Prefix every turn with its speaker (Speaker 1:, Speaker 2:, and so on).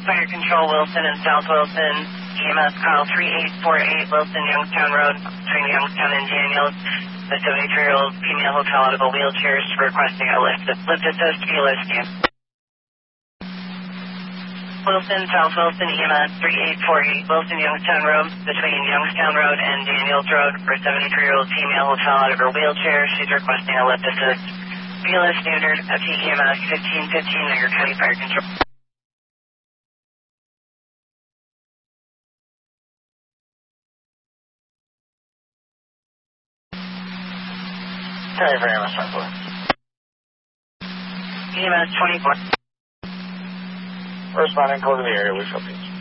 Speaker 1: Fire Control, Wilson and South Wilson. EMS call 3848 Wilson, Youngstown Road, between Youngstown and Daniels. The 73-year-old female hotel out of a wheelchair is requesting a lift assist to be listed. Wilson, South Wilson, EMS 3848 Wilson, Youngstown Road, between Youngstown Road and Daniels Road, for a 73-year-old female hotel out of her wheelchair. She's requesting a lift assist. BLS standard, FTEMS 1515, Niagara County Fire Control.
Speaker 2: Sorry for EMS 24.
Speaker 1: EMS 24.
Speaker 2: Responding code to the area, we shall be.